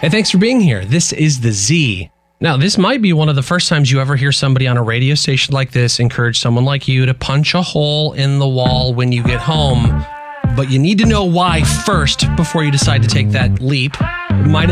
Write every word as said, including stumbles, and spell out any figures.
Hey, thanks for being here. This is The Z. Now, this might be one of the first times you ever hear somebody on a radio station like this encourage someone like you to punch a hole in the wall when you get home. But you need to know why first before you decide to take that leap. My